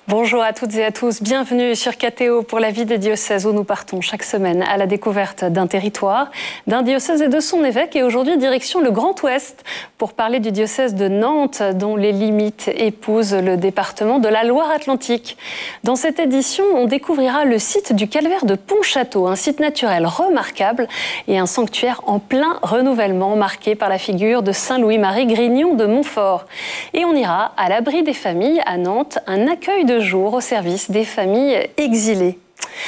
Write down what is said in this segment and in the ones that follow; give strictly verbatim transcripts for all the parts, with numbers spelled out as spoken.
Bonjour à toutes et à tous, bienvenue sur K T O pour la vie des diocèses où nous partons chaque semaine à la découverte d'un territoire, d'un diocèse et de son évêque. Et aujourd'hui, direction le Grand Ouest pour parler du diocèse de Nantes dont les limites épousent le département de la Loire-Atlantique. Dans cette édition, on découvrira le site du calvaire de Pontchâteau, un site naturel remarquable et un sanctuaire en plein renouvellement marqué par la figure de Saint Louis-Marie Grignon de Montfort. Et on ira à l'abri des familles à Nantes, un accueil de jour au service des familles exilées.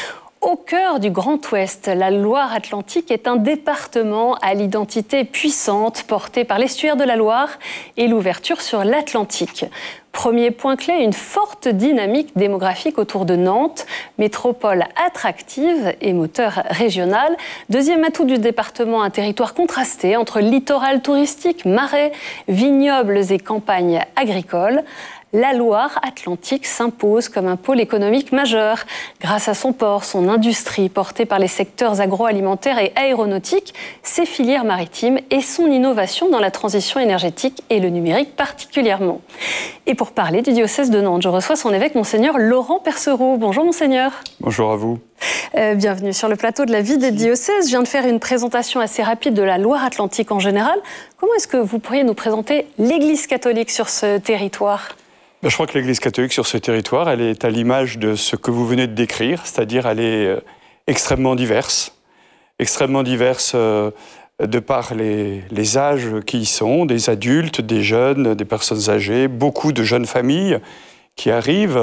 Au cœur du Grand Ouest, la Loire-Atlantique est un département à l'identité puissante porté par l'estuaire de la Loire et l'ouverture sur l'Atlantique. Premier point clé, une forte dynamique démographique autour de Nantes, métropole attractive et moteur régional. Deuxième atout du département, un territoire contrasté entre littoral touristique, marais, vignobles et campagnes agricoles. La Loire-Atlantique s'impose comme un pôle économique majeur grâce à son port, son industrie portée par les secteurs agroalimentaires et aéronautiques, ses filières maritimes et son innovation dans la transition énergétique et le numérique particulièrement. Et pour parler du diocèse de Nantes, je reçois son évêque, Monseigneur Laurent Perceroux. Bonjour Monseigneur. Bonjour à vous. Euh, bienvenue sur le plateau de la vie des diocèses. Je viens de faire une présentation assez rapide de la Loire-Atlantique en général. Comment est-ce que vous pourriez nous présenter l'Église catholique sur ce territoire ? Je crois que l'Église catholique sur ce territoire, elle est à l'image de ce que vous venez de décrire, c'est-à-dire elle est extrêmement diverse, extrêmement diverse de par les, les âges qui y sont, des adultes, des jeunes, des personnes âgées, beaucoup de jeunes familles qui arrivent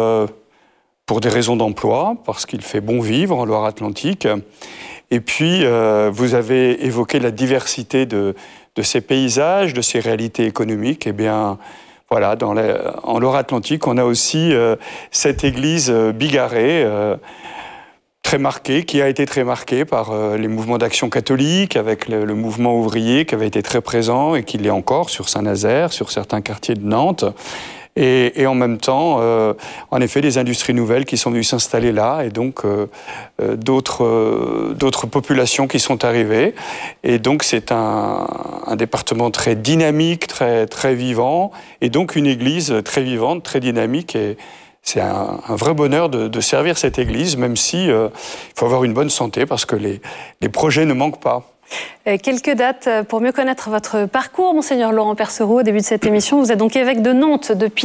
pour des raisons d'emploi, parce qu'il fait bon vivre en Loire-Atlantique. Et puis, vous avez évoqué la diversité de, de ces paysages, de ces réalités économiques. Eh bien, voilà, dans les, en Loire-Atlantique, on a aussi euh, cette église euh, bigarrée, euh, très marquée, qui a été très marquée par euh, les mouvements d'action catholique, avec le, le mouvement ouvrier qui avait été très présent et qui l'est encore sur Saint-Nazaire, sur certains quartiers de Nantes. Et, et en même temps, euh, en effet, des industries nouvelles qui sont venues s'installer là, et donc euh, euh, d'autres, euh, d'autres populations qui sont arrivées. Et donc c'est un, un département très dynamique, très, très vivant, et donc une église très vivante, très dynamique. Et c'est un, un vrai bonheur de, de servir cette église, même si euh, il faut avoir une bonne santé, parce que les, les projets ne manquent pas. Quelques dates pour mieux connaître votre parcours, Monseigneur Laurent Perceroux. Au début de cette émission, vous êtes donc évêque de Nantes depuis